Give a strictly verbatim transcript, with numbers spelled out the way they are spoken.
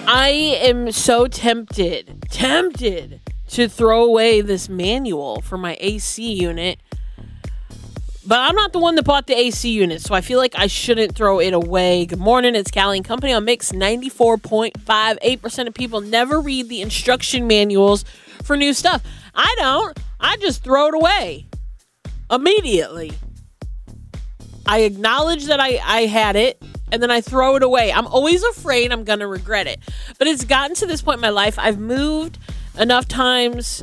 I am so tempted, tempted to throw away this manual for my A C unit. But I'm not the one that bought the A C unit, so I feel like I shouldn't throw it away. Good morning, it's Callie and Company on Mix ninety-four point five. eight percent of people never read the instruction manuals for new stuff. I don't. I just throw it away immediately. I acknowledge that I, I had it, and then I throw it away. I'm always afraid I'm going to regret it. But it's gotten to this point in my life. I've moved enough times